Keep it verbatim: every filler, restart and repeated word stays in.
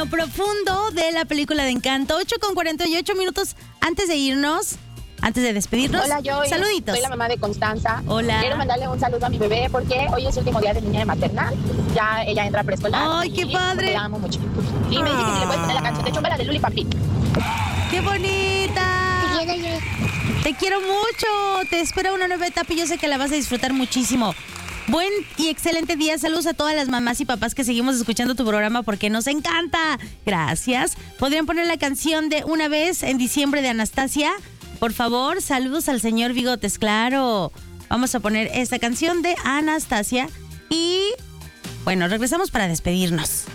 Profundo de la película de Encanto. ocho con cuarenta y ocho minutos antes de irnos, antes de despedirnos. Hola, yo saluditos. Soy la mamá de Constanza. Hola. Quiero mandarle un saludo a mi bebé porque hoy es su último día de niña de maternal. Ya ella entra a preescolar. ¡Ay, qué padre! La amo mucho. Y me dice que si le puedes poner la canción de Chumba, la de Luli Papi. ¡Qué bonita! Te quiero, yo. Te quiero mucho. Te espera una nueva etapa y yo sé que la vas a disfrutar muchísimo. Buen y excelente día. Saludos a todas las mamás y papás que seguimos escuchando tu programa porque nos encanta. Gracias. ¿Podrían poner la canción de Una vez en diciembre de Anastasia? Por favor, saludos al señor Bigotes. Claro. Vamos a poner esta canción de Anastasia. Y bueno, regresamos para despedirnos.